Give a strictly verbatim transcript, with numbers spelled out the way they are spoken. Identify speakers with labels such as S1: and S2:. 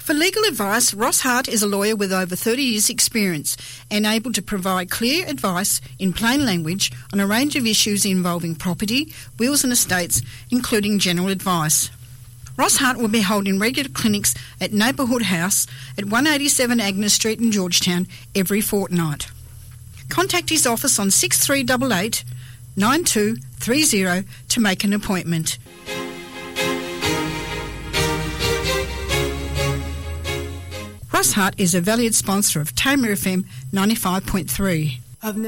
S1: For legal advice, Ross Hart is a lawyer with over thirty years' experience and able to provide clear advice in plain language on a range of issues involving property, wills and estates, including general advice. Ross Hart will be holding regular clinics at Neighbourhood House at one eighty-seven Agnes Street in Georgetown every fortnight. Contact his office on six three eight eight, nine two three zero to make an appointment. Ross Hart is a valued sponsor of Tamer F M ninety-five point three.